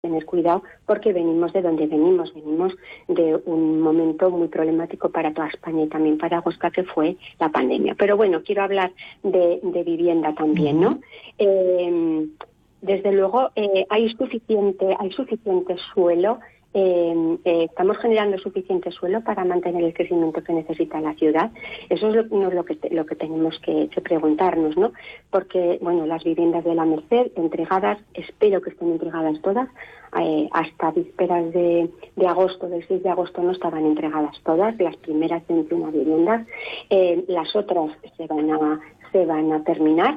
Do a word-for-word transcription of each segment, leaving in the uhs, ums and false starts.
tener cuidado porque venimos de donde venimos, venimos de un momento muy problemático para toda España y también para Huesca, que fue la pandemia. Pero bueno, quiero hablar de, de vivienda también, ¿no? Eh, desde luego eh, hay suficiente, hay suficiente suelo. Eh, eh, estamos generando suficiente suelo para mantener el crecimiento que necesita la ciudad. Eso es lo, no es lo que te, lo que tenemos que, que preguntarnos, ¿no? Porque bueno, las viviendas de la Merced entregadas, espero que estén entregadas todas, eh, hasta vísperas de, de agosto, del seis de agosto no estaban entregadas todas, las primeras veintiuna viviendas, eh, las otras se van a se van a terminar.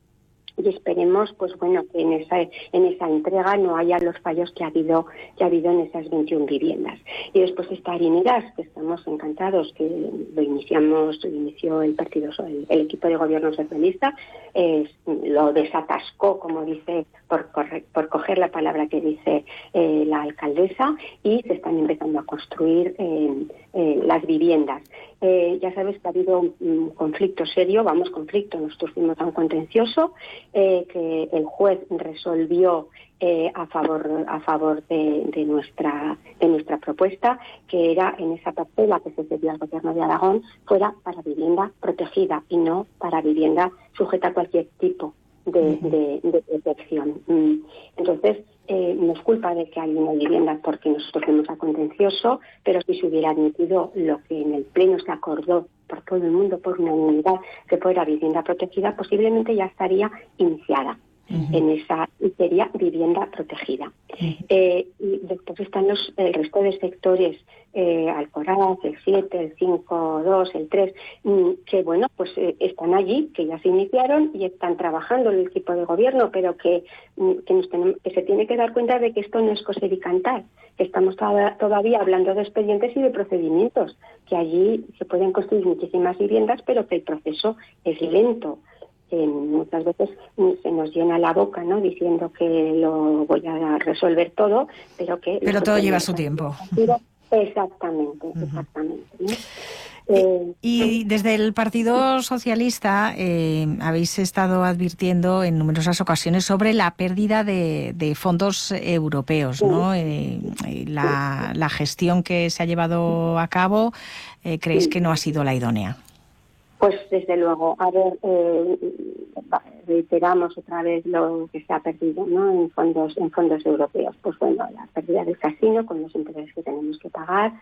Y esperemos, pues bueno, que en esa en esa entrega no haya los fallos que ha habido que ha habido en esas veintiuna viviendas. Y después está Harineras, que estamos encantados, que lo iniciamos, lo inició el partido, el, el equipo de gobierno socialista, eh, lo desatascó, como dice, por corre, por coger la palabra que dice eh, la alcaldesa, y se están empezando a construir eh, eh, las viviendas. Eh, ya sabes que ha habido un, un conflicto serio, vamos, conflicto, nosotros fuimos a un contencioso, eh, que el juez resolvió eh, a favor a favor de, de nuestra de nuestra propuesta, que era en esa parcela que se cedió al gobierno de Aragón, fuera para vivienda protegida y no para vivienda sujeta a cualquier tipo de, de, de protección. Entonces, eh, no es culpa de que haya una vivienda porque nosotros fuimos a contencioso, pero si se hubiera admitido lo que en el Pleno se acordó por todo el mundo, por unanimidad, que fuera vivienda protegida, posiblemente ya estaría iniciada. Uh-huh. En esa sería vivienda protegida. Uh-huh. Eh, y después están los el resto de sectores, eh, Alcoraz, el siete, el cinco, dos, el tres, mmm, que bueno, pues eh, están allí, que ya se iniciaron y están trabajando el equipo de gobierno, pero que, mmm, que, nos tenemos, que se tiene que dar cuenta de que esto no es coser y cantar, que estamos toda, todavía hablando de expedientes y de procedimientos, que allí se pueden construir muchísimas viviendas, pero que el proceso es lento. Eh, muchas veces se nos llena la boca, ¿no?, diciendo que lo voy a resolver todo, pero que... Pero todo lleva su tiempo. Exactamente, uh-huh. exactamente, ¿no? Eh, y, y desde el Partido Socialista eh, habéis estado advirtiendo en numerosas ocasiones sobre la pérdida de, de fondos europeos, ¿no? Eh, la, la gestión que se ha llevado a cabo, eh, ¿creéis que no ha sido la idónea? Pues desde luego, a ver, eh, reiteramos otra vez lo que se ha perdido, ¿no?, en fondos en fondos europeos. Pues bueno, la pérdida del casino con los intereses que tenemos que pagar,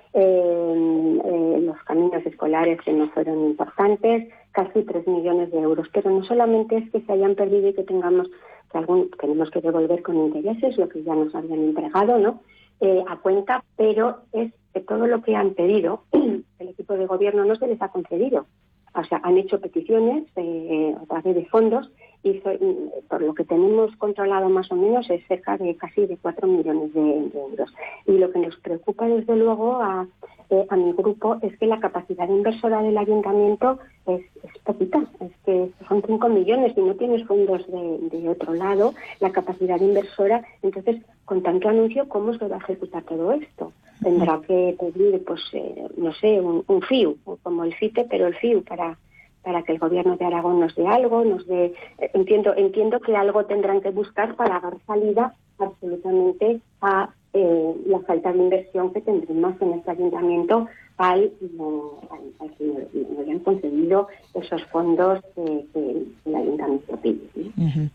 eh, eh, los caminos escolares que no fueron importantes, casi tres millones de euros. Pero no solamente es que se hayan perdido y que tengamos que algún tenemos que devolver con intereses lo que ya nos habían entregado, ¿no?, eh, a cuenta, pero es que todo lo que han pedido el equipo de gobierno no se les ha concedido. O sea, han hecho peticiones eh, a través de fondos y so, por lo que tenemos controlado más o menos es cerca de casi de cuatro millones de, de euros. Y lo que nos preocupa desde luego a, eh, a mi grupo es que la capacidad inversora del ayuntamiento es, es poquita, es que son cinco millones y no tienes fondos de, de otro lado, la capacidad inversora. Entonces, con tanto anuncio, ¿cómo se va a ejecutar todo esto? Tendrá que pedir, pues, eh, no sé, un, un F I U, como el C I T E, pero el F I U para para que el gobierno de Aragón nos dé algo, nos dé, eh, entiendo entiendo que algo tendrán que buscar para dar salida absolutamente a eh, la falta de inversión que tendremos en este ayuntamiento al, no, al, al que nos hayan concedido esos fondos eh, que el ayuntamiento pide, ¿sí? Uh-huh.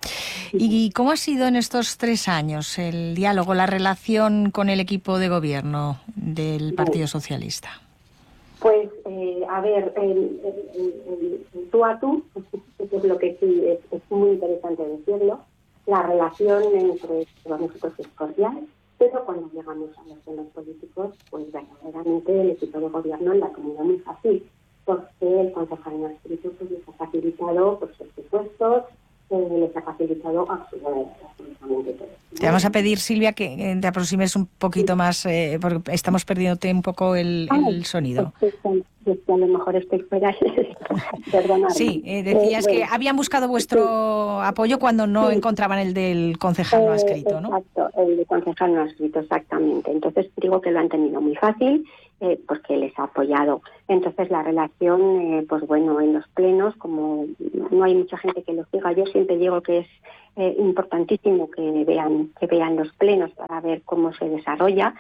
¿Y cómo ha sido en estos tres años el diálogo, la relación con el equipo de gobierno del Partido Socialista? Pues, eh, a ver, el, el, el, el tú a tú, eso es lo que sí es, es muy interesante decirlo, la relación entre nosotros es cordial, pero cuando llegamos a los temas políticos, pues verdaderamente el equipo de gobierno la ha tenido muy fácil, porque el concejal en adscrito pues, les ha facilitado pues, los presupuestos, eh, les ha facilitado absolutamente todo. Te vamos a pedir, Silvia, que te aproximes un poquito más, eh, porque estamos perdiéndote un poco el, el sonido. Pues, pues, pues, a lo mejor estoy fuera. Perdonadme. Sí, eh, decías eh, bueno, que habían buscado vuestro sí. apoyo cuando no sí. encontraban el del concejal no adscrito, ¿no? Exacto, el de concejal no adscrito, exactamente. Entonces digo que lo han tenido muy fácil eh, pues que les ha apoyado. Entonces la relación, eh, pues bueno, en los plenos, como no hay mucha gente que lo siga, yo siempre digo que es eh, importantísimo que vean que vean los plenos para ver cómo se desarrolla,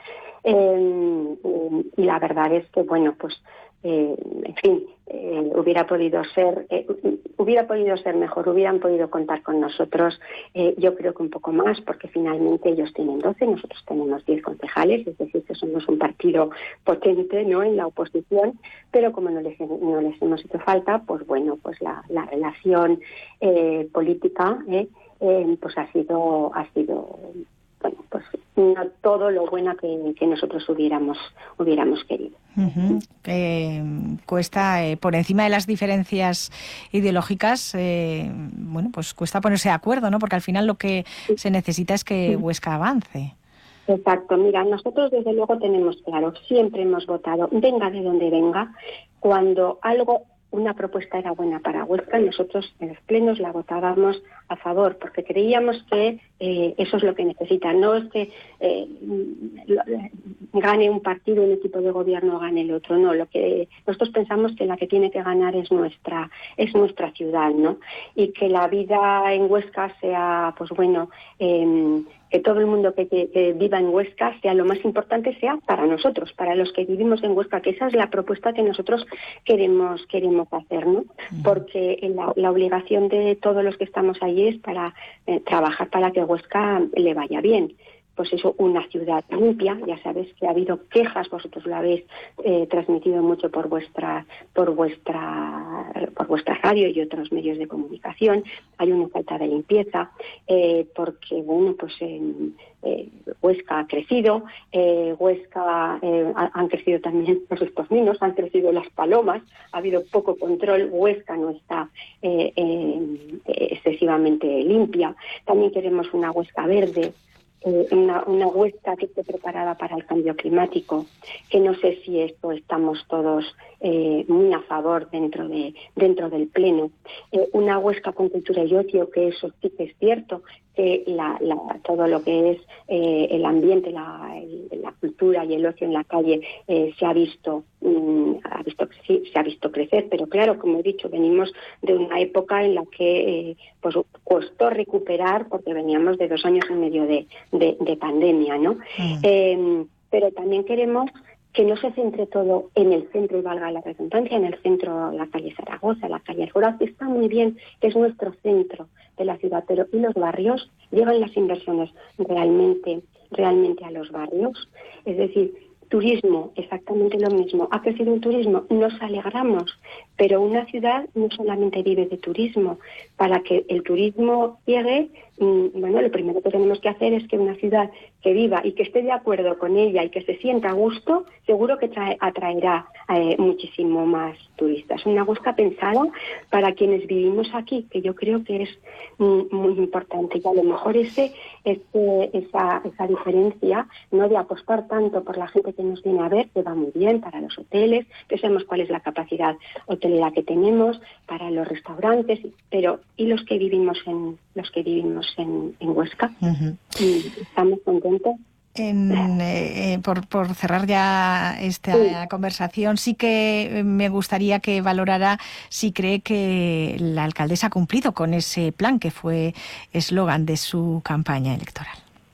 eh, y la verdad es que bueno, pues Eh, en fin, eh, hubiera podido ser eh, hubiera podido ser mejor, hubieran podido contar con nosotros, eh, yo creo que un poco más, porque finalmente ellos tienen doce, nosotros tenemos diez concejales, es decir, que somos un partido potente, ¿no?, en la oposición, pero como no les, no les hemos hecho falta, pues bueno, pues la, la relación eh, política eh, eh, pues ha sido ha sido bueno, pues no todo lo buena que, que nosotros hubiéramos hubiéramos querido. Uh-huh. Eh, cuesta, eh, por encima de las diferencias ideológicas, eh, bueno, pues cuesta ponerse de acuerdo, ¿no? Porque al final lo que se necesita es que Huesca avance. Exacto. Mira, nosotros desde luego tenemos claro, siempre hemos votado, venga de donde venga, cuando algo, una propuesta era buena para Huesca, nosotros en los plenos la votábamos a favor, porque creíamos que eh, eso es lo que necesita. No es que eh, lo, gane un partido, un equipo de gobierno, gane el otro, no. Lo que nosotros pensamos que la que tiene que ganar es nuestra es nuestra ciudad, ¿no? Y que la vida en Huesca sea, pues bueno, eh, que todo el mundo que, que, que viva en Huesca sea lo más importante, sea para nosotros, para los que vivimos en Huesca, que esa es la propuesta que nosotros queremos queremos hacer, ¿no? Porque la, la obligación de todos los que estamos allí es para eh, trabajar para que Huesca le vaya bien. Pues eso, una ciudad limpia, ya sabes que ha habido quejas, vosotros lo habéis eh, transmitido mucho por vuestra por vuestra por vuestra radio y otros medios de comunicación. Hay una falta de limpieza, eh, porque bueno, pues en eh, Huesca ha crecido, eh, Huesca eh, ha, han crecido también los estorninos, han crecido las palomas, ha habido poco control, Huesca no está eh, eh, excesivamente limpia. También queremos una Huesca verde. Eh, una, una Huesca que esté preparada para el cambio climático, que no sé si esto estamos todos eh, muy a favor dentro de dentro del pleno, eh, una Huesca con cultura y ocio, que eso sí que es cierto, que la, la, todo lo que es eh, el ambiente, la, el, la cultura y el ocio en la calle eh, se ha visto mm, ha visto sí, se ha visto crecer, pero claro, como he dicho, venimos de una época en la que eh, pues costó recuperar, porque veníamos de dos años y medio de De, de pandemia, ¿no? Mm. Eh, pero también queremos que no se centre todo en el centro, y valga la redundancia, en el centro, la calle Zaragoza, la calle Alcalá, que está muy bien, que es nuestro centro de la ciudad, pero ¿y los barrios? ¿Llegan las inversiones realmente, realmente a los barrios? Es decir, turismo, exactamente lo mismo. ¿Ha crecido el turismo? Nos alegramos, pero una ciudad no solamente vive de turismo. Para que el turismo llegue, bueno, lo primero que tenemos que hacer es que una ciudad que viva y que esté de acuerdo con ella y que se sienta a gusto, seguro que trae, atraerá eh, muchísimo más turistas. Una Huesca pensada para quienes vivimos aquí, que yo creo que es mm, muy importante. Y a lo mejor ese, ese, esa, esa diferencia, no de apostar tanto por la gente que nos viene a ver, que va muy bien para los hoteles, que sabemos cuál es la capacidad hotelera que tenemos, para los restaurantes, pero ¿y los que vivimos en los que vivimos en, en Huesca? Uh-huh. ¿Estamos contentos? En, eh, por, por cerrar ya esta sí. conversación, sí que me gustaría que valorara si cree que la alcaldesa ha cumplido con ese plan que fue eslogan de su campaña electoral.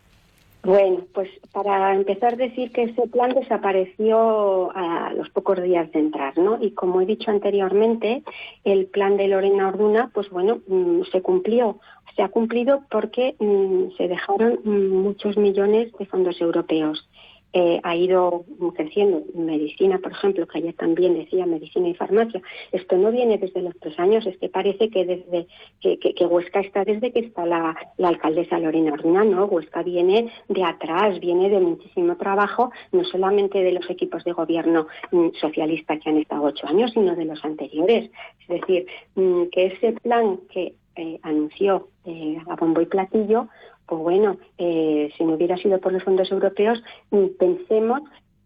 Bueno, pues para empezar decir que ese plan desapareció a los pocos días de entrar, ¿no? Y como he dicho anteriormente, el plan de Lorena Orduna, pues bueno, se cumplió. Se ha cumplido porque mmm, se dejaron muchos millones de fondos europeos. Eh, ha ido creciendo medicina, por ejemplo, que ayer también decía medicina y farmacia. Esto no viene desde los tres años, es que parece que desde que, que, que Huesca está desde que está la, la alcaldesa Lorena Orduna, ¿no? Huesca viene de atrás, viene de muchísimo trabajo, no solamente de los equipos de gobierno mm, socialista que han estado ocho años, sino de los anteriores. Es decir, mm, que ese plan que eh, anunció eh, a bombo y platillo, pues bueno, eh, si no hubiera sido por los fondos europeos, pensemos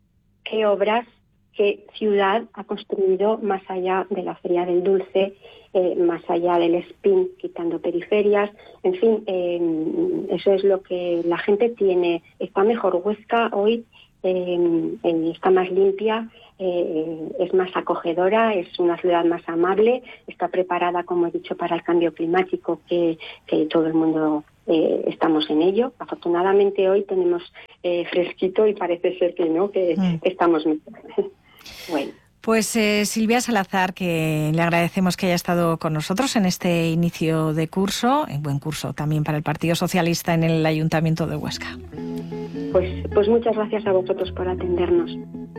qué obras, qué ciudad ha construido más allá de la Feria del Dulce, eh, más allá del Spin, quitando periferias, en fin, eh, eso es lo que la gente tiene. Está mejor Huesca hoy eh, eh, está más limpia, eh, es más acogedora, es una ciudad más amable, está preparada, como he dicho, para el cambio climático, que, que todo el mundo eh, estamos en ello. Afortunadamente hoy tenemos eh, fresquito y parece ser que no, que mm. estamos mejor. Bueno. Pues eh, Silvia Salazar, que le agradecemos que haya estado con nosotros en este inicio de curso, en buen curso también para el Partido Socialista en el Ayuntamiento de Huesca. Pues, pues muchas gracias a vosotros por atendernos.